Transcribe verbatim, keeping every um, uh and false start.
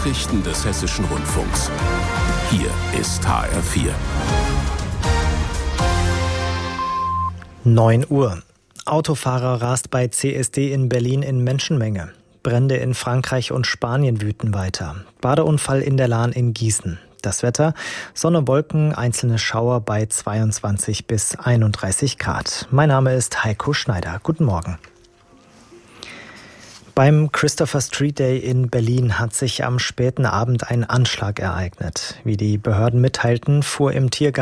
Nachrichten des Hessischen Rundfunks. Hier ist H R vier. neun Uhr. Autofahrer rast bei C S D in Berlin in Menschenmenge. Brände in Frankreich und Spanien wüten weiter. Badeunfall in der Lahn in Gießen. Das Wetter: Sonne, Wolken, einzelne Schauer bei zweiundzwanzig bis einunddreißig Grad. Mein Name ist Heiko Schneider. Guten Morgen. Beim Christopher Street Day in Berlin hat sich am späten Abend ein Anschlag ereignet. Wie die Behörden mitteilten, fuhr im Tiergarten